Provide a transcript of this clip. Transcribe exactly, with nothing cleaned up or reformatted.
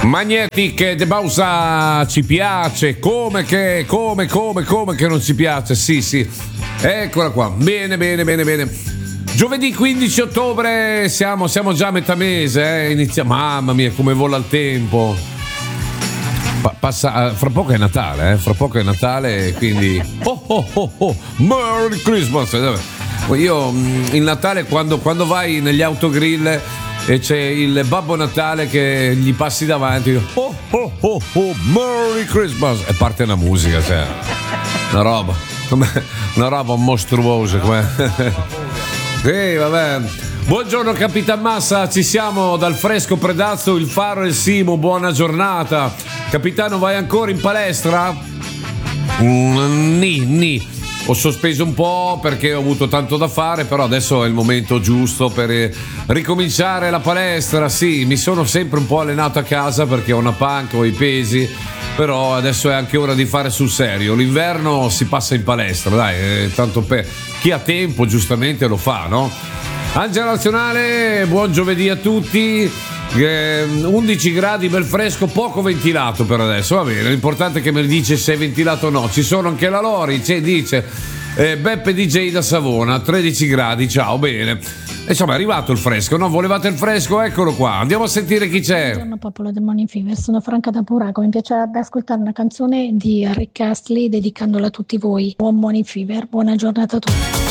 Magnetic De Bausa ci piace, come che, come, come, come che non ci piace, sì, sì, eccola qua, bene, bene, bene, bene. Giovedì quindici ottobre, siamo, siamo già a metà mese, eh? Inizia, mamma mia, come vola il tempo. Pa- passa, fra poco è Natale, eh? Fra poco è Natale, quindi oh oh oh oh, Merry Christmas. Io il Natale quando, quando vai negli autogrill e c'è il Babbo Natale che gli passi davanti, oh oh oh oh, Merry Christmas, e parte una musica, cioè una roba, una roba mostruosa, come. Sì, vabbè. Buongiorno Capitan Massa, ci siamo dal fresco Predazzo, il Faro e il Simo, buona giornata. Capitano, vai ancora in palestra? Mm, ni, ni. Ho sospeso un po' perché ho avuto tanto da fare, però adesso è il momento giusto per ricominciare la palestra. Sì, mi sono sempre un po' allenato a casa perché ho una panca, ho i pesi, però adesso è anche ora di fare sul serio. L'inverno si passa in palestra, dai, eh, tanto per chi ha tempo giustamente lo fa, no? Angela Nazionale, buon giovedì a tutti. Eh, undici gradi, bel fresco, poco ventilato per adesso, va bene, l'importante è che me ne dice se è ventilato o no. Ci sono anche la Lori, c'è, dice eh, Beppe D J da Savona, tredici gradi, ciao, bene. Insomma è arrivato il fresco, no? Volevate il fresco? Eccolo qua, andiamo a sentire chi c'è. Buongiorno popolo del Morning Fever, sono Franca da Buraco, mi piacerebbe ascoltare una canzone di Rick Astley dedicandola a tutti voi. Buon Morning Fever, buona giornata a tutti.